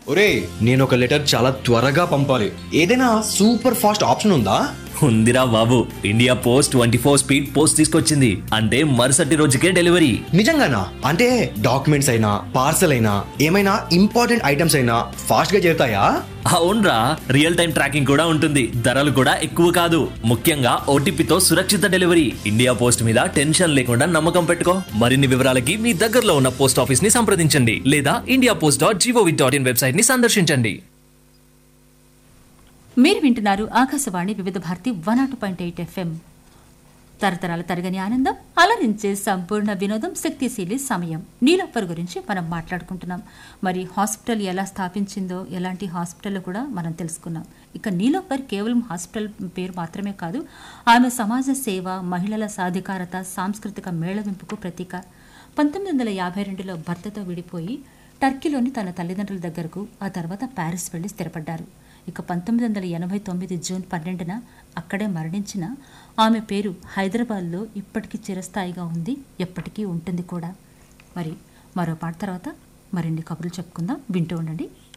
ఒరే నేను ఒక లెటర్ చాలా త్వరగా పంపాలి, ఏదైనా సూపర్ ఫాస్ట్ ఆప్షన్ ఉందా? ఉందిరా బాబు, ఇండియా పోస్ట్ 24 స్పీడ్ పోస్ట్ తీసుకొచ్చింది. అంటే మరుసటి రోజుకే డెలివరీ. నిజంగానా? అంటే డాక్యుమెంట్స్ అయినా పార్సల్ అయినా ఏమైనా ఇంపార్టెంట్ ఐటమ్స్ అయినా ఫాస్ట్ గా చేరుతాయా? అవునరా, రియల్ టైం ట్రాకింగ్ కూడా ఉంటుంది. ధరలు కూడా ఎక్కువ కాదు. ముఖ్యంగా ఓటీపీతో సురక్షిత డెలివరీ. ఇండియా పోస్ట్ మీద టెన్షన్ లేకుండా నమ్మకం పెట్టుకో. మరిన్ని వివరాలకి మీ దగ్గరలో ఉన్న పోస్ట్ ఆఫీస్ ని సంప్రదించండి లేదా indiapost.gov.in వెబ్సైట్ ని సందర్శించండి. మీరు వింటున్నారు ఆకాశవాణి వివిధ భారతి 102.8 FM. తరతరాల తరగని ఆనందం, అలరించే సంపూర్ణ వినోదం, శక్తిశీలి సమయం. నీలోఫర్ గురించి మనం మాట్లాడుకుంటున్నాం. మరి హాస్పిటల్ ఎలా స్థాపించిందో, ఎలాంటి హాస్పిటల్ కూడా మనం తెలుసుకున్నాం. ఇక నీలోఫర్ కేవలం హాస్పిటల్ పేరు మాత్రమే కాదు, ఆమె సమాజ సేవ, మహిళల సాధికారత, సాంస్కృతిక మేళవింపుకు ప్రతీక. 1952లో భర్తతో విడిపోయి టర్కీలోని తన తల్లిదండ్రుల దగ్గరకు, ఆ తర్వాత ప్యారిస్ వెళ్లి స్థిరపడ్డారు. ఇక 1989 జూన్ 12న అక్కడే మరణించిన ఆమె పేరు హైదరాబాద్లో ఇప్పటికీ చిరస్థాయిగా ఉంది, ఎప్పటికీ ఉంటుంది కూడా. మరి మరో పాట తర్వాత మరిన్ని కబుర్లు చెప్పుకుందాం. వింటూ ఉండండి.